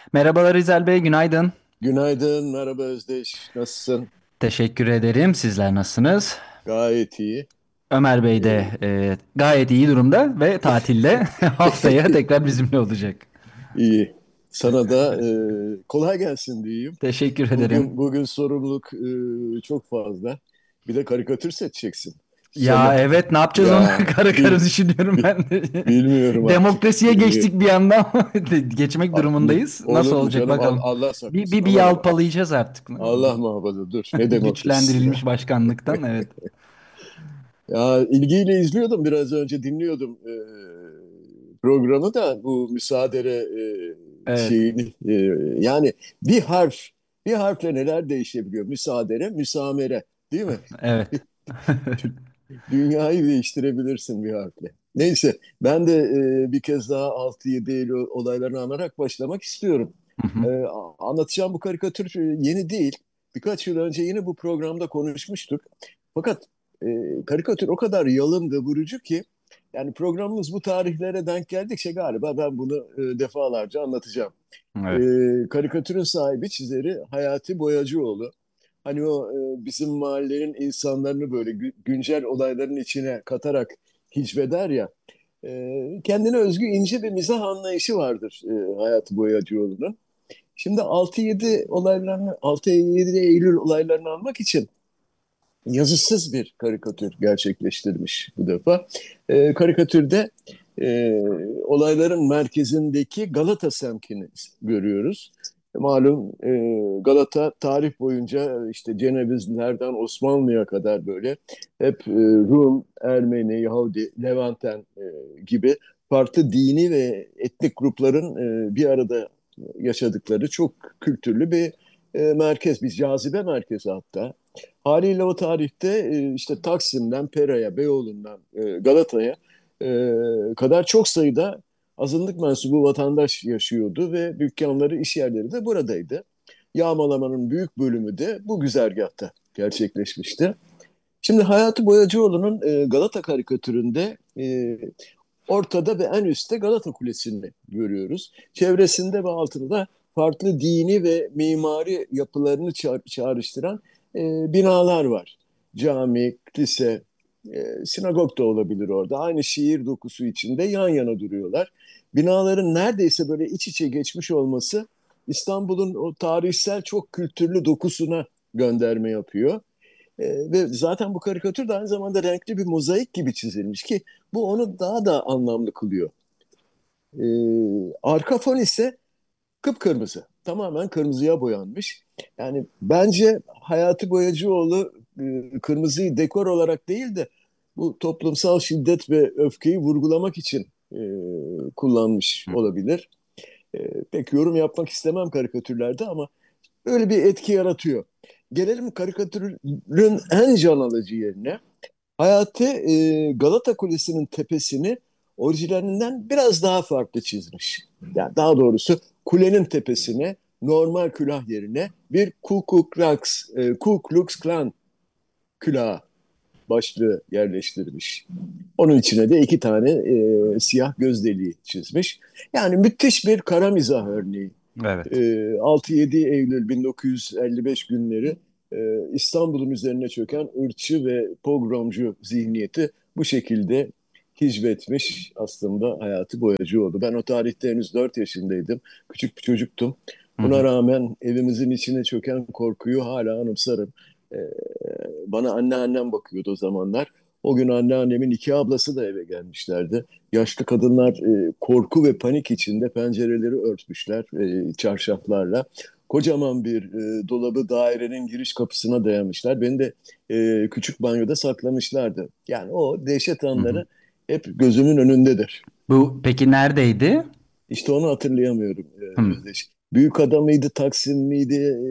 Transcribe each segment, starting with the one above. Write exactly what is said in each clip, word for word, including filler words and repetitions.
Merhabalar İzel Bey, günaydın. Günaydın, merhaba Özdeş. Nasılsın? Teşekkür ederim. Sizler nasılsınız? Gayet iyi. Ömer Bey de Ee, e, gayet iyi durumda ve tatilde haftaya tekrar bizimle olacak. iyi. Sana da e, kolay gelsin diyeyim. Teşekkür ederim. Bugün bugün sorumluluk e, çok fazla. Bir de karikatür seçeceksin. Ya Sana evet ne yapacağız onu ya kara kara bil, düşünüyorum bil- ben de. bilmiyorum artık. Demokrasiye Bilmiyorum. geçtik bir anda ama geçmek A- bu- durumundayız. Nasıl Olur mu olacak canım? Al- bakalım. Allah Bir, saklasın. bir, bir Aman aman. yalpalayacağız artık. Allah muhafaza dur. Ne demokrasisi ya. Güçlendirilmiş başkanlıktan evet. Ya ilgiyle izliyordum biraz önce dinliyordum e, programı da bu müsaadele e, Evet. şeyini e, yani bir harf bir harfle neler değişebiliyor? Müsaadele, müsamere değil mi? Evet. Dünyayı değiştirebilirsin bir harfle. Neyse ben de e, bir kez daha altı yedi Eylül olaylarını anarak başlamak istiyorum. Hı hı. E, Anlatacağım bu karikatür e, yeni değil. Birkaç yıl önce yine bu programda konuşmuştuk. Fakat e, karikatür o kadar yalın ve vurucu ki yani programımız bu tarihlere denk geldikçe galiba ben bunu e, defalarca anlatacağım. E, Evet. Karikatürün sahibi çizeri Hayati Boyacıoğlu. Hani o e, bizim mahallenin insanlarını böyle gü- güncel olayların içine katarak hicveder ya. E, kendine özgü ince bir mizah anlayışı vardır e, Hayati Boyacıoğlu'nun. Şimdi altı yedi olaylarını, altı yedi Eylül olaylarını almak için yazısız bir karikatür gerçekleştirmiş bu defa. E, karikatürde e, olayların merkezindeki Galata semtini görüyoruz. Malum e, Galata tarih boyunca işte Cenevizlerden Osmanlı'ya kadar böyle hep e, Rum, Ermeni, Yahudi, Levanten e, gibi farklı dini ve etnik grupların e, bir arada yaşadıkları çok kültürlü bir e, merkez, bir cazibe merkezi hatta. Haliyle o tarihte e, işte Taksim'den Pera'ya, Beyoğlu'ndan e, Galata'ya e, kadar çok sayıda azınlık mensubu vatandaş yaşıyordu ve dükkanları, iş yerleri de buradaydı. Yağmalamanın büyük bölümü de bu güzergahta gerçekleşmişti. Şimdi Hayati Boyacıoğlu'nun e, Galata karikatüründe e, ortada ve en üstte Galata Kulesi'ni görüyoruz. Çevresinde ve altında da farklı dini ve mimari yapılarını ça- çağrıştıran e, binalar var. Cami, kilise, e, sinagog da olabilir orada. Aynı şiir dokusu içinde yan yana duruyorlar. Binaların neredeyse böyle iç içe geçmiş olması İstanbul'un o tarihsel çok kültürlü dokusuna gönderme yapıyor. E, ve zaten bu karikatür de aynı zamanda renkli bir mozaik gibi çizilmiş ki bu onu daha da anlamlı kılıyor. E, Arka fon ise kıpkırmızı. Tamamen kırmızıya boyanmış. Yani bence Hayati Boyacıoğlu e, kırmızıyı dekor olarak değil de bu toplumsal şiddet ve öfkeyi vurgulamak için e, kullanmış olabilir. E, pek yorum yapmak istemem karikatürlerde ama öyle bir etki yaratıyor. Gelelim karikatürün en can alıcı yerine. Hayati e, Galata Kulesi'nin tepesini orijinalinden biraz daha farklı çizmiş. Yani daha doğrusu kulenin tepesine normal külah yerine bir Ku Klux, e, Ku Klux Klan külahı başlığı yerleştirmiş. Onun içine de iki tane e, siyah göz deliği çizmiş. Yani müthiş bir kara mizah örneği. Evet. E, altı yedi Eylül bin dokuz yüz elli beş günleri e, İstanbul'un üzerine çöken ırkçı ve pogromcu zihniyeti bu şekilde hicvetmiş aslında Hayati Boyacıoğlu. Ben o tarihte henüz dört yaşındaydım. Küçük bir çocuktum. Hı Buna hı. rağmen evimizin içine çöken korkuyu hala anımsarım. E, Bana anneannem bakıyordu o zamanlar. O gün anneannemin iki ablası da eve gelmişlerdi. Yaşlı kadınlar e, korku ve panik içinde pencereleri örtmüşler e, çarşaflarla. Kocaman bir e, dolabı dairenin giriş kapısına dayamışlar. Beni de e, küçük banyoda saklamışlardı. Yani o dehşet Hı hı. anları hep gözümün önündedir. Bu peki neredeydi? İşte onu hatırlayamıyorum e, Hı, Özdeş. Büyük ada mıydı, Taksim miydi? E,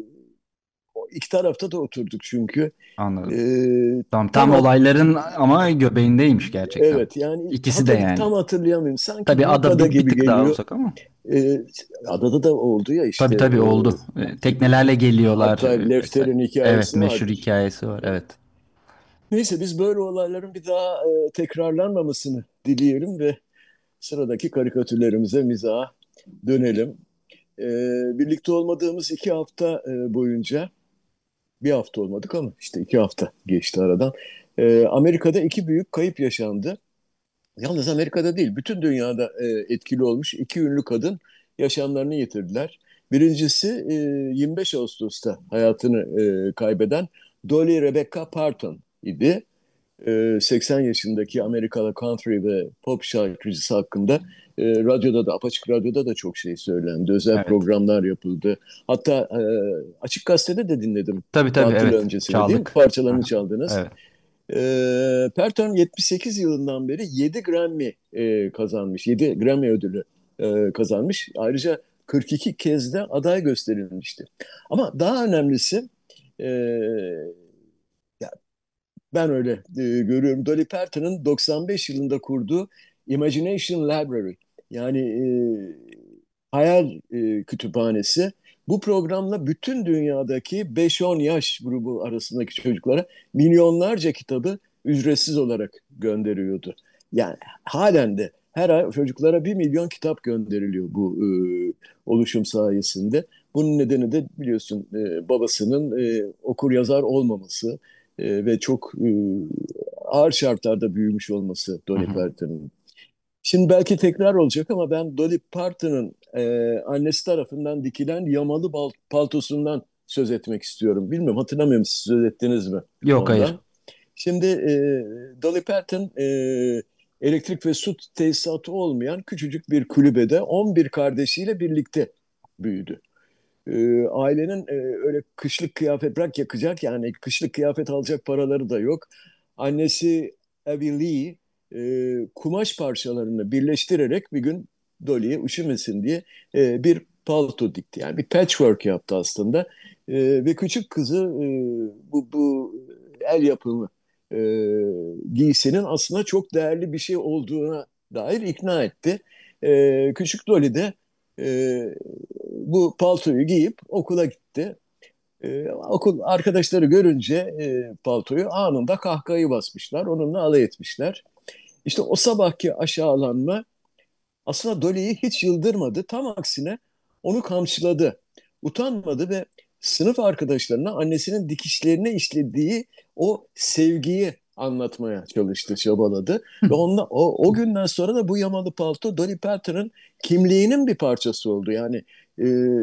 o iki tarafta da oturduk çünkü. anladım. E, Tamam, tam tam hat- olayların ama göbeğindeymiş gerçekten. evet yani İkisi de hatır, yani. tam hatırlayamıyorum. Sanki Tabii büyük ada ada bir, bir gibi tık daha geliyor. uzak ama. E, Adada da oldu ya işte. Tabii tabii E, oldu. E, Teknelerle geliyorlar hatta e, vesaire. Lefter'in Evet, hikayesi meşhur vardır. hikayesi var. Evet. Neyse biz böyle olayların bir daha e, tekrarlanmamasını dileyelim ve sıradaki karikatürlerimize, mizaha dönelim. e, birlikte olmadığımız iki hafta e, boyunca, bir hafta olmadık ama işte iki hafta geçti aradan. E, Amerika'da iki büyük kayıp yaşandı. Yalnız Amerika'da değil, bütün dünyada e, etkili olmuş iki ünlü kadın yaşamlarını yitirdiler. Birincisi e, yirmi beş Ağustos'ta hayatını e, kaybeden Dolly Rebecca Parton idi. E, seksen yaşındaki Amerikalı country ve pop şarkıcısı hakkında e, radyoda da, Apaçık Radyo'da da çok şey söylendi. Özel Evet. programlar yapıldı. Hatta e, Açık Gazete'de de dinledim Tabii tabii, tatil evet. öncesinde, değil mi? Çaldık. Parçalarını Aha, çaldınız. evet. E, Perton yetmiş sekiz yılından beri yedi Grammy e, kazanmış. yedi Grammy ödülü e, kazanmış. Ayrıca kırk iki kez de aday gösterilmişti. Ama daha önemlisi, e, ya ben öyle e, görüyorum. Dolly Parton'ın doksan beş yılında kurduğu Imagination Library, yani e, hayal e, kütüphanesi, bu programla bütün dünyadaki beş on yaş grubu arasındaki çocuklara milyonlarca kitabı ücretsiz olarak gönderiyordu. Yani halen de her ay çocuklara bir milyon kitap gönderiliyor bu e, oluşum sayesinde. Bunun nedeni de biliyorsun e, babasının e, okur yazar olmaması e, ve çok e, ağır şartlarda büyümüş olması Hı Dolly hı. Parton'ın. Şimdi belki tekrar olacak ama ben Dolly Parton'ın e, annesi tarafından dikilen yamalı bal- paltosundan söz etmek istiyorum. Bilmiyorum, hatırlamıyorum, siz söz ettiniz mi Yok, hayır. ondan? Şimdi e, Dolly Parton e, elektrik ve su tesisatı olmayan küçücük bir kulübede on bir kardeşiyle birlikte büyüdü. E, ailenin e, öyle kışlık kıyafet, bırak yakacak, yani kışlık kıyafet alacak paraları da yok. Annesi Abby Lee e, kumaş parçalarını birleştirerek bir gün Dolly'ye üşümesin diye e, bir palto dikti. Yani bir patchwork yaptı aslında. E, ve küçük kızı e, bu, bu el yapımı e, giysinin aslında çok değerli bir şey olduğuna dair ikna etti. E, küçük Dolly de e, bu paltoyu giyip okula gitti. Ee, okul arkadaşları görünce e, paltoyu anında kahkahayı basmışlar, onunla alay etmişler. İşte o sabahki aşağılanma aslında Dolly'yi hiç yıldırmadı. Tam aksine onu kamçıladı. Utanmadı ve sınıf arkadaşlarına annesinin dikişlerine işlediği o sevgiyi anlatmaya çalıştı, çabaladı. Ve onunla, o, o günden sonra da bu yamalı palto Dolly Parton'ın kimliğinin bir parçası oldu. Yani e,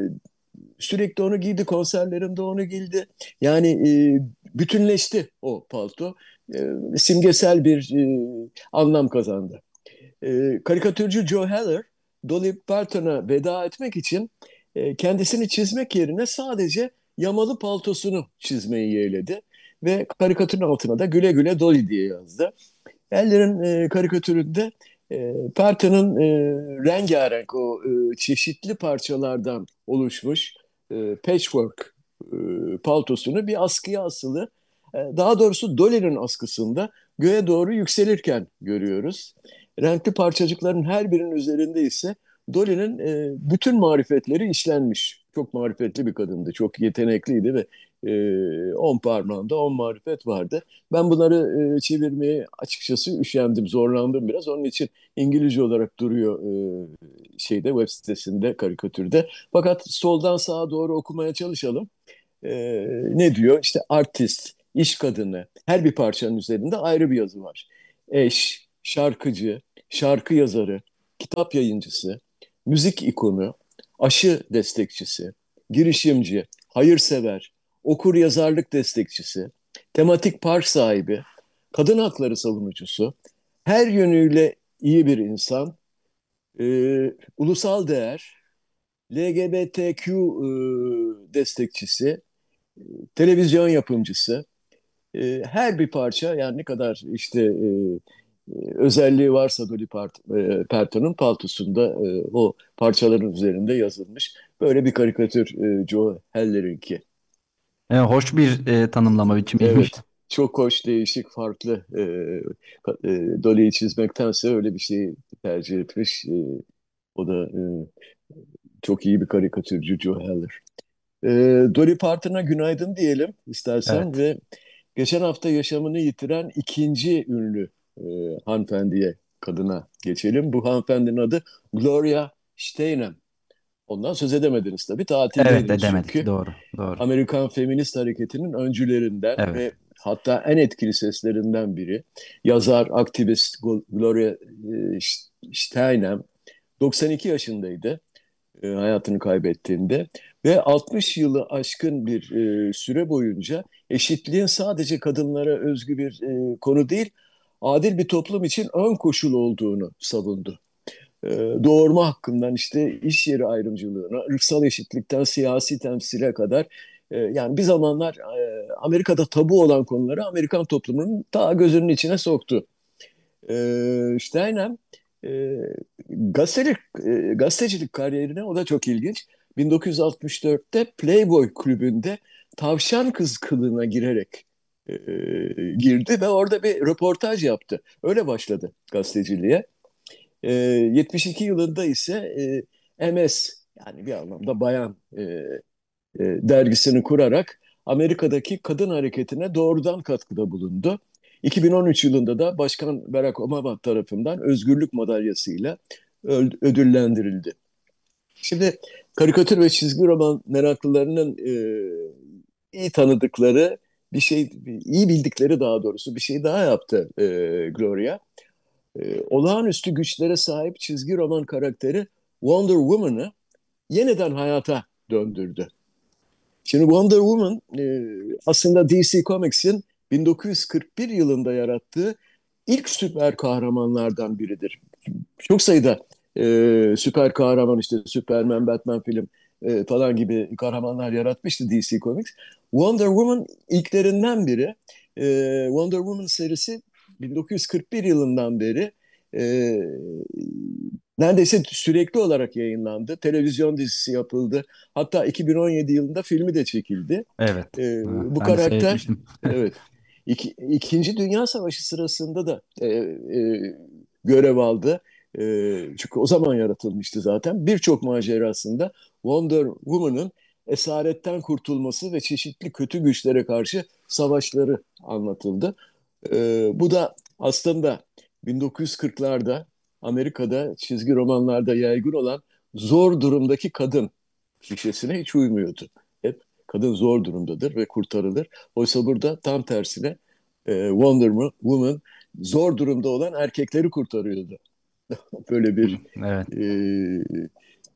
sürekli onu giydi, konserlerinde onu giydi. Yani e, bütünleşti o palto. E, simgesel bir e, anlam kazandı. E, karikatürcü Joe Heller, Dolly Parton'a veda etmek için e, kendisini çizmek yerine sadece yamalı paltosunu çizmeyi yeğledi. Ve karikatürün altına da güle güle Dolly diye yazdı. Heller'in e, karikatüründe e, Parton'un e, rengarenk o e, çeşitli parçalardan oluşmuş e, patchwork e, paltosunu bir askıya asılı, e, daha doğrusu Dolly'nin askısında göğe doğru yükselirken görüyoruz. Renkli parçacıkların her birinin üzerinde ise Dolly'nin e, bütün marifetleri işlenmiş. Çok marifetli bir kadındı, çok yetenekliydi ve e, on parmağında on marifet vardı. Ben bunları e, çevirmeye açıkçası üşendim, zorlandım biraz. Onun için İngilizce olarak duruyor e, şeyde, web sitesinde, karikatürde. Fakat soldan sağa doğru okumaya çalışalım. E, ne diyor? İşte artist, iş kadını. Her bir parçanın üzerinde ayrı bir yazı var. Eş, şarkıcı, şarkı yazarı, kitap yayıncısı, müzik ikonu, aşı destekçisi, girişimci, hayırsever, okur yazarlık destekçisi, tematik park sahibi, kadın hakları savunucusu, her yönüyle iyi bir insan, e, ulusal değer, L G B T Q e, destekçisi, televizyon yapımcısı, e, her bir parça, yani ne kadar işte e, e, özelliği varsa Dolly Part, e, Parton'un paltosunda e, o parçaların üzerinde yazılmış. Böyle bir karikatür e, Joe Heller'inki. E, hoş bir e, tanımlama biçimiymiş. Evet, çok hoş, değişik, farklı. E, e, Dolly'yi çizmektense öyle bir şey tercih etmiş. E, o da e, çok iyi bir karikatürcü Joe Heller. E, Dolly Parton'a günaydın diyelim istersen Evet. ve geçen hafta yaşamını yitiren ikinci ünlü e, hanımefendiye, kadına geçelim. Bu hanımefendinin adı Gloria Steinem. Ondan söz edemediniz tabii. Evet, Tatildeydiniz edemedik. çünkü. Doğru. Doğru. Amerikan feminist hareketinin öncülerinden Evet. ve hatta en etkili seslerinden biri. Yazar, aktivist Gloria e, Steinem doksan iki yaşındaydı e, hayatını kaybettiğinde ve altmış yılı aşkın bir e, süre boyunca eşitliğin sadece kadınlara özgü bir e, konu değil, adil bir toplum için ön koşul olduğunu savundu. E, Doğurma hakkından işte iş yeri ayrımcılığına, ırksal eşitlikten siyasi temsile kadar e, yani bir zamanlar e, Amerika'da tabu olan konuları Amerikan toplumunun ta gözünün içine soktu. E, Steinem e, gazetecilik, e, gazetecilik kariyerine o da çok ilginç. bin dokuz yüz altmış dörtte Playboy kulübünde tavşan kız kılığına girerek e, girdi ve orada bir röportaj yaptı. Öyle başladı gazeteciliğe. E, yetmiş iki yılında ise e, M S yani bir anlamda bayan e, e, dergisini kurarak Amerika'daki kadın hareketine doğrudan katkıda bulundu. iki bin on üç yılında da Başkan Barack Obama tarafından Özgürlük Madalyası'yla ödüllendirildi. Şimdi karikatür ve çizgi roman meraklılarının e, iyi tanıdıkları bir şey, iyi bildikleri daha doğrusu bir şey daha yaptı e, Gloria. E, olağanüstü güçlere sahip çizgi roman karakteri Wonder Woman'ı yeniden hayata döndürdü. Şimdi Wonder Woman e, aslında D C Comics'in bin dokuz yüz kırk bir yılında yarattığı ilk süper kahramanlardan biridir. Çok sayıda e, süper kahraman işte Superman, Batman film e, falan gibi kahramanlar yaratmıştı D C Comics. Wonder Woman ilklerinden biri. E, Wonder Woman serisi bin dokuz yüz kırk bir yılından beri e, neredeyse sürekli olarak yayınlandı. Televizyon dizisi yapıldı. Hatta iki bin on yedi yılında filmi de çekildi. Evet. E, Ha, bu ben de karakter, seyretmiştim. evet, İki, İkinci Dünya Savaşı sırasında da e, e, görev aldı. E, çünkü o zaman yaratılmıştı zaten. Birçok macerasında Wonder Woman'ın esaretten kurtulması ve çeşitli kötü güçlere karşı savaşları anlatıldı. E, bu da aslında bin dokuz yüz kırklarda Amerika'da çizgi romanlarda yaygın olan zor durumdaki kadın klişesine hiç uymuyordu. Hep kadın zor durumdadır ve kurtarılır. Oysa burada tam tersine e, Wonder Woman zor durumda olan erkekleri kurtarıyordu. Böyle bir Evet. e,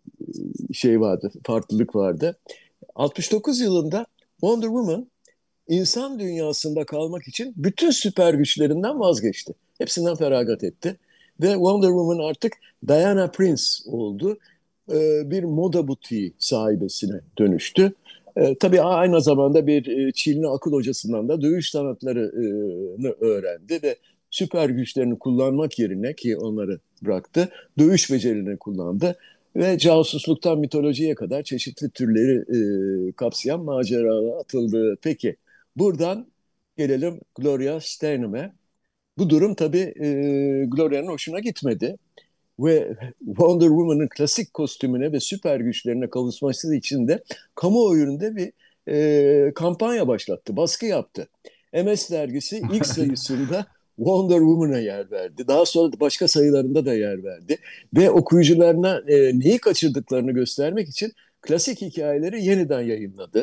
şey vardı, farklılık vardı. altmış dokuz yılında Wonder Woman insan dünyasında kalmak için bütün süper güçlerinden vazgeçti. Hepsinden feragat etti. Ve Wonder Woman artık Diana Prince oldu. Ee, bir moda butiği sahibesine dönüştü. Ee, tabii aynı zamanda bir e, Çinli akıl hocasından da dövüş sanatlarını öğrendi ve süper güçlerini kullanmak yerine ki onları bıraktı, dövüş becerilerini kullandı ve casusluktan mitolojiye kadar çeşitli türleri e, kapsayan maceralara atıldı. Peki buradan gelelim Gloria Steinem'e. Bu durum tabii e, Gloria'nın hoşuna gitmedi ve Wonder Woman'ın klasik kostümüne ve süper güçlerine kavuşması için de kamuoyunda bir e, kampanya başlattı, baskı yaptı. M S dergisi ilk sayısında Wonder Woman'a yer verdi. Daha sonra başka sayılarında da yer verdi. Ve okuyucularına e, neyi kaçırdıklarını göstermek için klasik hikayeleri yeniden yayınladı.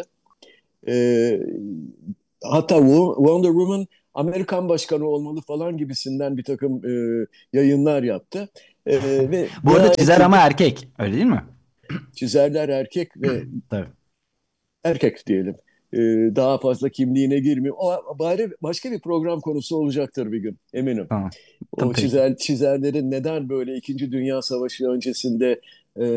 E, Hatta Wonder Woman Amerikan başkanı olmalı falan gibisinden bir takım e, yayınlar yaptı. E, ve Bu arada çizer ama nihayetinde erkek. Öyle değil mi? çizerler erkek ve Tabii. erkek diyelim. E, Daha fazla kimliğine girmiyor. O bari başka bir program konusu olacaktır bir gün eminim. Tamam. Tamam O peki. çizer çizerlerin neden böyle İkinci Dünya Savaşı öncesinde e,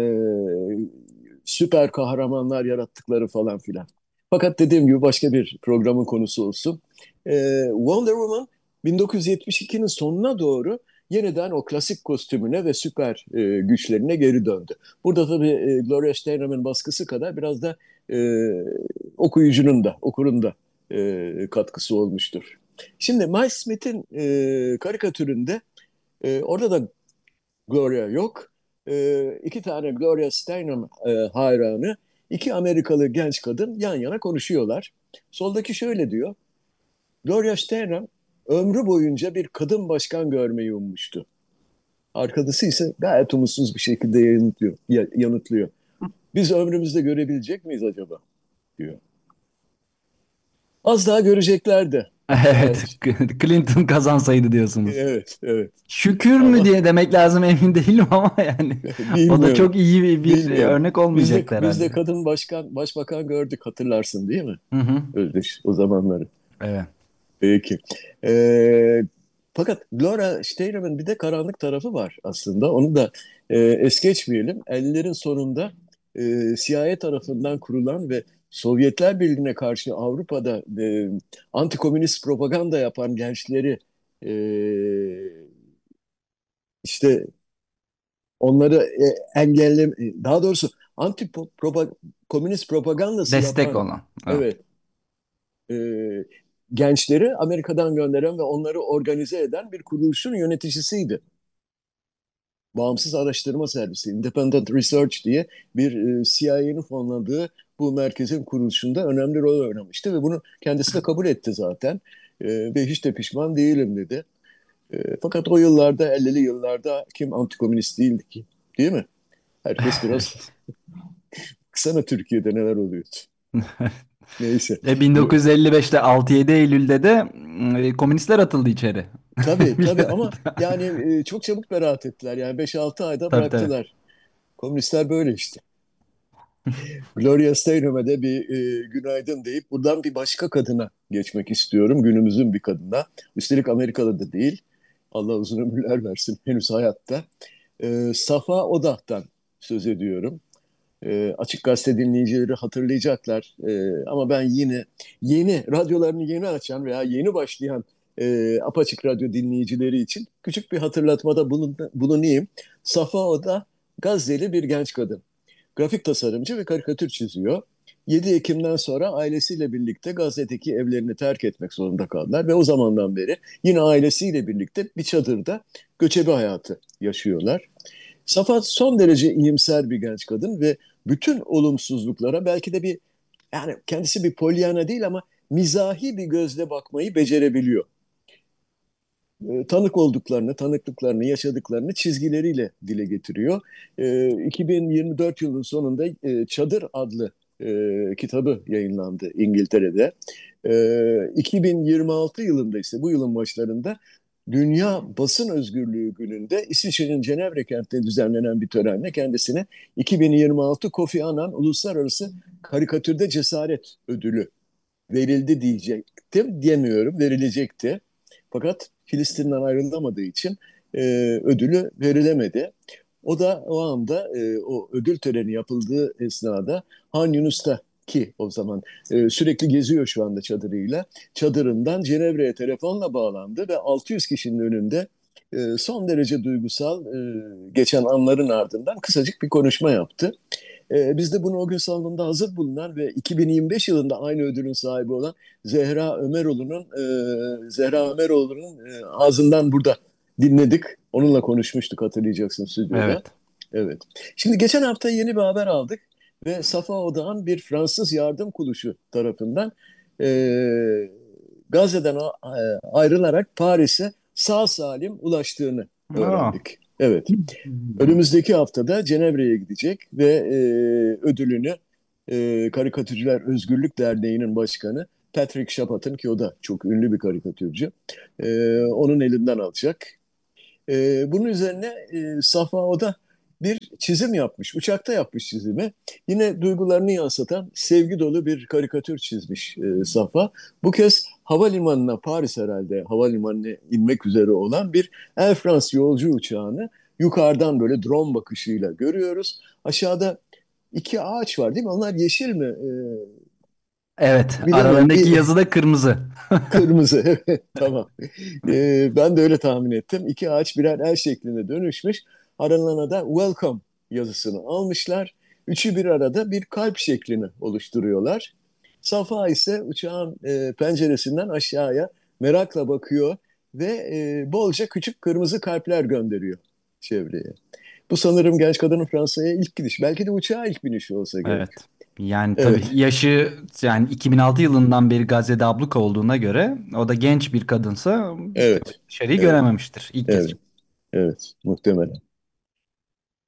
süper kahramanlar yarattıkları falan filan. Fakat dediğim gibi başka bir programın konusu olsun. E, Wonder Woman bin dokuz yüz yetmiş ikinin sonuna doğru yeniden o klasik kostümüne ve süper e, güçlerine geri döndü. Burada tabii e, Gloria Steinem'in baskısı kadar biraz da e, okuyucunun da, okurun da e, katkısı olmuştur. Şimdi Mike Smith'in e, karikatüründe e, orada da Gloria yok. E, iki tane Gloria Steinem e, hayranı, iki Amerikalı genç kadın yan yana konuşuyorlar. Soldaki şöyle diyor. Gloria Steinem ömrü boyunca bir kadın başkan görmeyi ummuştu. Arkadaşı ise gayet umutsuz bir şekilde yanıtlıyor. ya- yanıtlıyor. Biz ömrümüzde görebilecek miyiz acaba diyor. Az daha göreceklerdi. Evet, Eğer Clinton kazansaydı diyorsunuz. evet, evet. Şükür mü Ama diye demek lazım, emin değilim ama yani o da bilmiyorum. çok iyi bir, bir Bilmiyorum. örnek Biz de olmayacaktı biz de herhalde. kadın başkan başbakan gördük, hatırlarsın değil mi? Hı hı. Özdeş o zamanları. Evet. Peki. Ee, fakat Gloria Steinem'in bir de karanlık tarafı var aslında. Onu da e, es geçmeyelim. ellilerin sonunda e, C I A tarafından kurulan ve Sovyetler Birliği'ne karşı Avrupa'da e, antikomünist propaganda yapan gençleri e, işte onları e, engelle, daha doğrusu anti propa, komünist propagandası Destek yapan, olan. Evet. evet, e, gençleri Amerika'dan gönderen ve onları organize eden bir kuruluşun yöneticisiydi. Bağımsız Araştırma Servisi, Independent Research diye bir e, C I A'nin fonladığı bu merkezin kuruluşunda önemli rol oynamıştı ve bunu kendisi de kabul etti zaten. E, ve hiç de pişman değilim dedi. E, fakat o yıllarda, ellili yıllarda kim antikomünist değildi ki? Değil mi? Herkes biraz kısana Türkiye'de neler oluyordu. Neyse. E bin dokuz yüz elli beşte altı yedi Eylül'de de e, komünistler atıldı içeri. Tabii tabii ama Biliyorsun. yani e, çok çabuk beraat ettiler. Yani beş altı ayda Tabii tabii. bıraktılar. Komünistler böyle işte. Gloria Steinem'e de bir e, günaydın deyip buradan bir başka kadına geçmek istiyorum. Günümüzün bir kadına. Üstelik Amerikalı da değil. Allah uzun ömürler versin. Henüz hayatta. E, Safa Odah'tan söz ediyorum. E, Açık Gazete dinleyicileri hatırlayacaklar. E, ama ben yine yeni radyolarını yeni açan veya yeni başlayan e, Apaçık Radyo dinleyicileri için küçük bir hatırlatmada bulun, bulunayım. Safa Odah Gazze'li bir genç kadın. Grafik tasarımcı ve karikatür çiziyor. yedi Ekim'den sonra ailesiyle birlikte Gazze'deki evlerini terk etmek zorunda kaldılar ve o zamandan beri yine ailesiyle birlikte bir çadırda göçebe hayatı yaşıyorlar. Safat son derece iyimser bir genç kadın ve bütün olumsuzluklara belki de bir, yani kendisi bir Pollyanna değil ama mizahi bir gözle bakmayı becerebiliyor. E, tanık olduklarını, tanıklıklarını, yaşadıklarını çizgileriyle dile getiriyor. E, iki bin yirmi dört yılının sonunda e, Çadır adlı e, kitabı yayınlandı İngiltere'de. E, iki bin yirmi altı yılında ise bu yılın başlarında Dünya Basın Özgürlüğü Günü'nde İsviçre'nin Cenevre kentinde düzenlenen bir törenle kendisine iki bin yirmi altı Kofi Annan Uluslararası Karikatürde Cesaret Ödülü verildi diyecektim, diyemiyorum, verilecekti. Fakat Filistin'den ayrılamadığı için e, ödülü verilemedi. O da o anda e, o ödül töreni yapıldığı esnada Han Yunus'ta ki o zaman e, sürekli geziyor şu anda çadırıyla. Çadırından Cenevre'ye telefonla bağlandı ve altı yüz kişinin önünde e, son derece duygusal e, geçen anların ardından kısacık bir konuşma yaptı. E, biz de bunu o gün salonunda hazır bulunan ve iki bin yirmi beş yılında aynı ödülün sahibi olan Zehra Ömeroğlu'nun e, Zehra Ömeroğlu'nun e, ağzından burada dinledik. Onunla konuşmuştuk, hatırlayacaksın, stüdyoda. Evet. Evet. Şimdi geçen hafta yeni bir haber aldık ve Safa Odağ'ın bir Fransız yardım kuruluşu tarafından e, Gazze'den a- e, ayrılarak Paris'e sağ salim ulaştığını Aa. öğrendik. Evet. Önümüzdeki haftada Cenevre'ye gidecek ve e, ödülünü e, Karikatürcüler Özgürlük Derneği'nin başkanı Patrick Chapat'ın, ki o da çok ünlü bir karikatürcü, e, onun elinden alacak. E, bunun üzerine e, Safa Oda bir çizim yapmış. Uçakta yapmış çizimi. Yine duygularını yansıtan sevgi dolu bir karikatür çizmiş e, Safa. Bu kez havalimanına, Paris herhalde havalimanına inmek üzere olan bir Air France yolcu uçağını yukarıdan böyle drone bakışıyla görüyoruz. Aşağıda iki ağaç var değil mi? Onlar yeşil mi? E, Evet. bilemiyorum. Aralarındaki yazı da kırmızı. Kırmızı. Evet, tamam. Ee, ben de öyle tahmin ettim. İki ağaç birer el şeklinde dönüşmüş. Aralarına da welcome yazısını almışlar. Üçü bir arada bir kalp şeklini oluşturuyorlar. Safa ise uçağın e, penceresinden aşağıya merakla bakıyor ve e, bolca küçük kırmızı kalpler gönderiyor çevreye. Bu sanırım genç kadının Fransa'ya ilk gidiş. Belki de uçağa ilk binişi olsa gerek. Evet. Yani tabii Evet, yaşı, yani iki bin altı yılından beri Gazze'de abluka olduğuna göre o da genç bir kadınsa tabii evet, dışarıyı evet, görememiştir ilk kez. evet, evet, muhtemelen.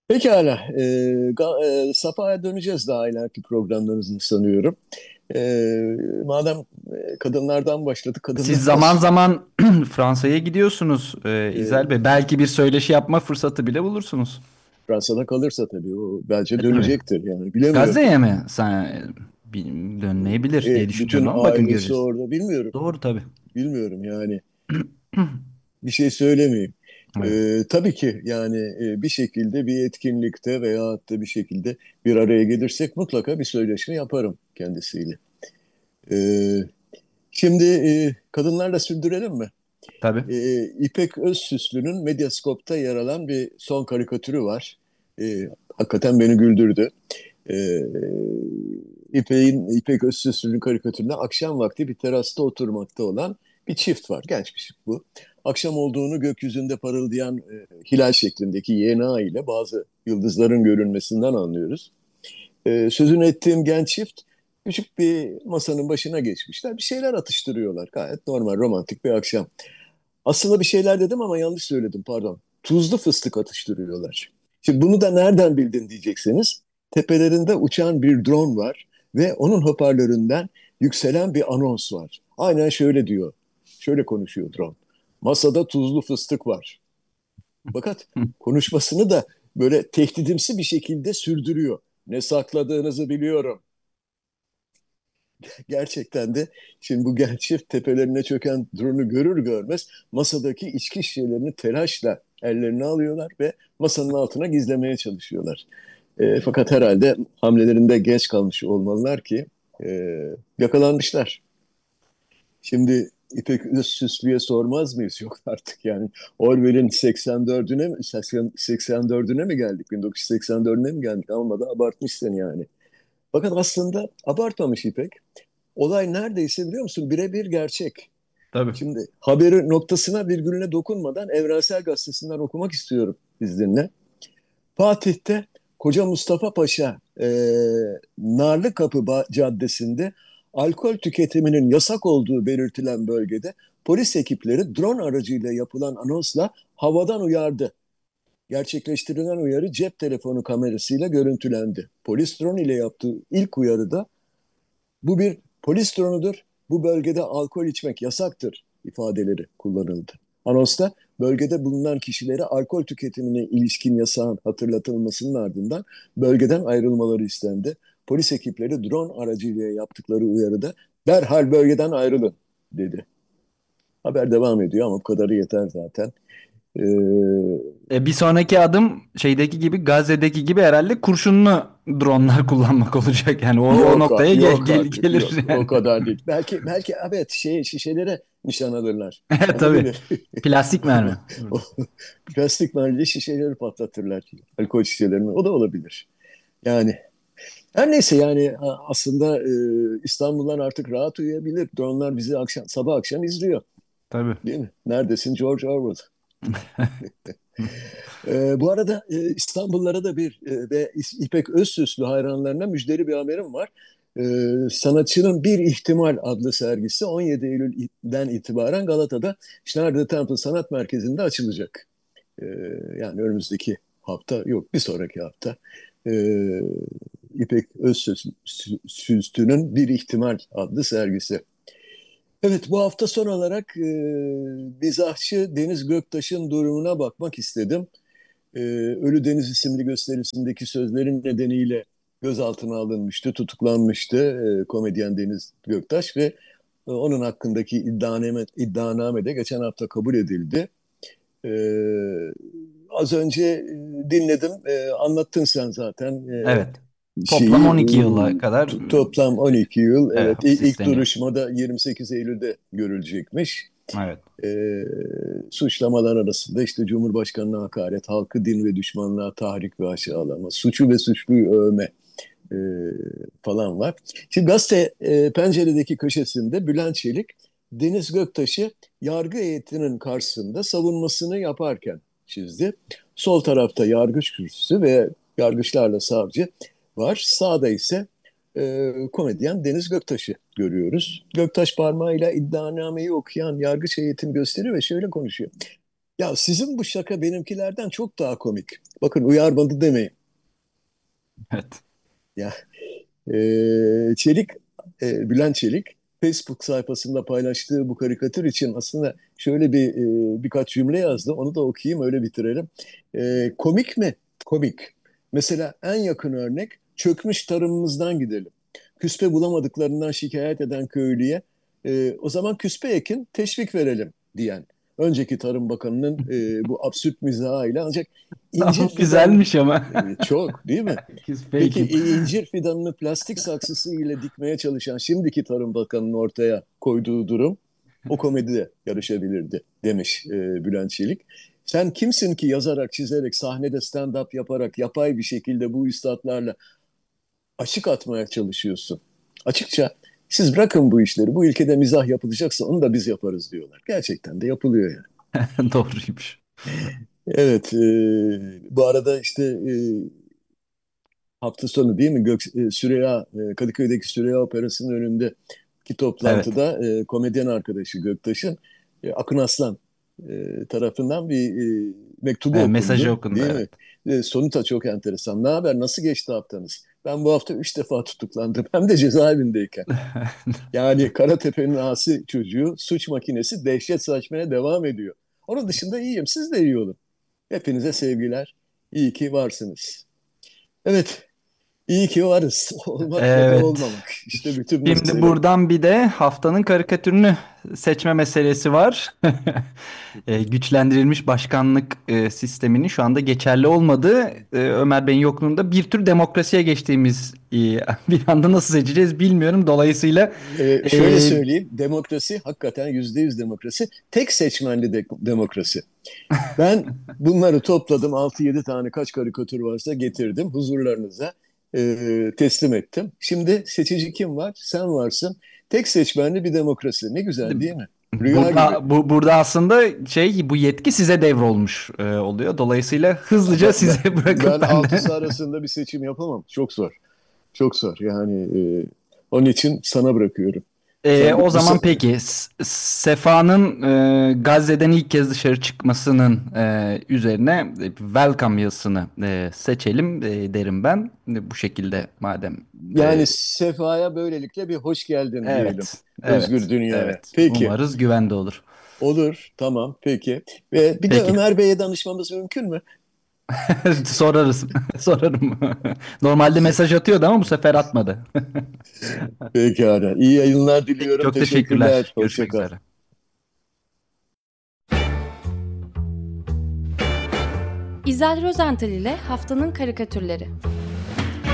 Pekala. E, ga- e, Safa'ya döneceğiz daha ileriki programlarımızda sanıyorum. E, madem e, kadınlardan başladık, Siz kadınlarla zaman zaman Fransa'ya gidiyorsunuz e, İzel e, Bey. Belki bir söyleşi yapma fırsatı bile bulursunuz. Fransa'da kalırsa tabii o bence E, tabii. dönecektir yani bilemiyorum. Gazze'ye mi? Sen e, bi- dönmeyebilir E, diye bütün düşünüyorum ama bakın ailesi göreceğiz. orada bilmiyorum. Doğru tabii. Bilmiyorum yani. Bir şey söylemeyeyim. Evet. Ee, tabii ki yani e, bir şekilde bir etkinlikte veya da bir şekilde bir araya gelirsek mutlaka bir söyleşme yaparım kendisiyle. Ee, Şimdi e, kadınlarla sürdürelim mi? Tabii. Ee, İpek Özsüslü'nün Medyascope'ta yer alan bir son karikatürü var. Ee, hakikaten beni güldürdü. Ee, İpek'in, İpek Özsüslü'nün karikatüründe akşam vakti bir terasta oturmakta olan bir çift var. Genç bir çift bu. Akşam olduğunu gökyüzünde parıldayan e, hilal şeklindeki Y N A ile bazı yıldızların görünmesinden anlıyoruz. E, sözünü ettiğim genç çift küçük bir masanın başına geçmişler. Bir şeyler atıştırıyorlar. Gayet normal, romantik bir akşam. Aslında bir şeyler dedim ama yanlış söyledim, pardon. Tuzlu fıstık atıştırıyorlar. Şimdi bunu da nereden bildin diyecekseniz, tepelerinde uçan bir drone var ve onun hoparlöründen yükselen bir anons var. Aynen şöyle diyor, şöyle konuşuyor drone. Masada tuzlu fıstık var. Fakat konuşmasını da böyle tehdidimsi bir şekilde sürdürüyor. Ne sakladığınızı biliyorum. Gerçekten de şimdi bu genç çift tepelerine çöken drone'u görür görmez masadaki içki şişelerini telaşla ellerine alıyorlar ve masanın altına gizlemeye çalışıyorlar. E, fakat herhalde hamlelerinde geç kalmış olmalılar ki e, yakalanmışlar. Şimdi İpek Özsüslü'ye sormaz mıyız? Yok artık yani. Orwell'in seksen dördüne mi, seksen dördüne mi geldik? bin dokuz yüz seksen dördüne mi geldik? Ama da abartmışsın yani. Fakat aslında abartmamış İpek. Olay neredeyse biliyor musun? Birebir gerçek. Tabii. Şimdi haberi noktasına virgülüne dokunmadan Evrensel Gazetesi'nden okumak istiyorum izninle. Fatih'te Koca Mustafa Paşa e, Narlıkapı Caddesi'nde alkol tüketiminin yasak olduğu belirtilen bölgede polis ekipleri drone aracıyla yapılan anonsla havadan uyardı. Gerçekleştirilen uyarı cep telefonu kamerasıyla görüntülendi. Polis drone ile yaptığı ilk uyarıda bu bir polis dronudur. Bu bölgede alkol içmek yasaktır ifadeleri kullanıldı. Anonsta bölgede bulunan kişilere alkol tüketimine ilişkin yasağın hatırlatılmasının ardından bölgeden ayrılmaları istendi. Polis ekipleri drone aracıyla yaptıkları uyarıda derhal bölgeden ayrılın dedi. Haber devam ediyor ama bu kadarı yeter zaten. Ee, E, bir sonraki adım şeydeki gibi Gazze'deki gibi herhalde kurşunlu dronlar kullanmak olacak. Yani o, o Yok noktaya gel, yok gel- artık gelir yok o yani. kadar değil. Belki belki evet şey şişelere nişan alırlar. Tabii. Olabilir. Plastik mermi. O plastik mermili şişeleri patlatırlar. Alkol şişelerini. O da olabilir. Yani her neyse yani aslında e, İstanbul'dan artık rahat uyuyabilir. Dronlar bizi akşam, sabah akşam izliyor. Tabii. Değil mi? Neredesin George Orwell? E, bu arada e, İstanbullara da bir e, ve İpek Özsüslü hayranlarına müjdeli bir haberim var. E, Sanatçının Bir İhtimal adlı sergisi on yedi Eylül'den itibaren Galata'da Schneider Temple Sanat Merkezi'nde açılacak. Ee, yani önümüzdeki hafta yok bir sonraki hafta ee, İpek Özsüztü'nün Bir İhtimal adlı sergisi. Evet bu hafta son olarak e, mizahçı Deniz Göktaş'ın durumuna bakmak istedim. E, Ölü Deniz isimli gösterisindeki sözlerin nedeniyle gözaltına alınmıştı, tutuklanmıştı e, komedyen Deniz Göktaş ve e, onun hakkındaki iddianame, iddianame de geçen hafta kabul edildi. Ee, Az önce e, dinledim. Ee, anlattın sen zaten ee, Evet. Toplam şeyi. on iki yıla ee, kadar t- toplam on iki yıl. evet, Evet, İ- hapis ilk isteniyor. duruşmada yirmi sekiz Eylül'de görülecekmiş. Evet. Ee, Suçlamalar arasında işte Cumhurbaşkanı'na hakaret, halkı din ve düşmanlığa tahrik ve aşağılama, suçu ve suçluyu övme ee, falan var. Şimdi gazete e, penceredeki köşesinde Bülent Çelik Deniz Göktaş'ı yargı heyetinin karşısında savunmasını yaparken çizdi. Sol tarafta yargıç kürsüsü ve yargıçlarla savcı var. Sağda ise e, komedyen Deniz Göktaş'ı görüyoruz. Göktaş parmağıyla iddianameyi okuyan yargıç heyetini gösteriyor ve şöyle konuşuyor. Ya sizin bu şaka benimkilerden çok daha komik. Bakın uyarmadı demeyin. Evet. Ya e, Çelik, e, Bülent Çelik Facebook sayfasında paylaştığı bu karikatür için aslında şöyle bir e, birkaç cümle yazdı. Onu da okuyayım öyle bitirelim. E, komik mi? Komik. Mesela en yakın örnek çökmüş tarımımızdan gidelim. Küspe bulamadıklarından şikayet eden köylüye e, o zaman küspe ekin teşvik verelim diyen. Önceki Tarım Bakanı'nın e, bu absürt mizahıyla ancak incir fidan Güzelmiş ama. e, çok değil mi? Peki Fake'im. incir fidanını plastik saksısı ile dikmeye çalışan şimdiki Tarım Bakanı'nın ortaya koyduğu durum o komedide yarışabilirdi demiş e, Bülent Çelik. Sen kimsin ki yazarak, çizerek, sahnede stand-up yaparak, yapay bir şekilde bu üstadlarla açık atmaya çalışıyorsun? Açıkça siz bırakın bu işleri, bu ülkede mizah yapılacaksa onu da biz yaparız diyorlar. Gerçekten de yapılıyor yani. Doğruymuş. Evet, e, bu arada işte e, hafta sonu değil mi? Gök, e, Süreyya, e, Kadıköy'deki Süreyya Operası'nın önündeki Evet. toplantıda e, komedyen arkadaşı Göktaş'ın e, Akın Aslan e, tarafından bir e, mektubu E, mesajı okundu okundu, değil evet. mi? E, sonu da çok enteresan. Ne haber? Nasıl geçti haftanız? Ben bu hafta üç defa tutuklandım. Hem de cezaevindeyken. Yani Karatepe'nin asi çocuğu suç makinesi dehşet saçmaya devam ediyor. Onun dışında iyiyim. Siz de iyi olun. Hepinize sevgiler. İyi ki varsınız. Evet, İyi ki varız. Olmak ya da Evet. olmamak. İşte bütün Şimdi mesele. buradan bir de haftanın karikatürünü seçme meselesi var. E, güçlendirilmiş başkanlık e, sisteminin şu anda geçerli olmadığı, e, Ömer Bey'in yokluğunda bir tür demokrasiye geçtiğimiz, e, bir anda nasıl seçeceğiz bilmiyorum. Dolayısıyla Ee, şöyle e, söyleyeyim, demokrasi hakikaten yüzde yüz demokrasi. Tek seçmenli de demokrasi. Ben bunları topladım, altı yedi tane kaç karikatür varsa getirdim huzurlarınıza e, teslim ettim. Şimdi seçici kim var? Sen varsın. Tek seçmenli bir demokrasi. Ne güzel değil mi? Rüya gibi. burada bu burada aslında şey, bu yetki size devrolmuş e, oluyor. Dolayısıyla hızlıca Ben, ben, size ben bırakıp ben de altısı arasında bir seçim yapamam. Çok zor. Çok zor. Yani e, onun için sana bırakıyorum. Ee, Sen bu, o bu zaman se- peki S- Sefa'nın e, Gazze'den ilk kez dışarı çıkmasının e, üzerine e, welcome yazısını e, seçelim e, derim ben. E, bu şekilde madem. E, yani Sefa'ya böylelikle bir hoş geldin diyelim. evet, Özgür evet, dünyaya. evet. Peki. Umarız güvende olur. Olur. Tamam. Peki. Ve bir de Peki. Ömer Bey'e danışmamız mümkün mü? Sorarız. Sorarım. Normalde mesaj atıyordu ama bu sefer atmadı. Pekala. İyi yayınlar Peki, diliyorum. çok Teşekkürler. teşekkürler. Hoşça Görüşmek kal. üzere. İzel Rozental ile Haftanın Karikatürleri.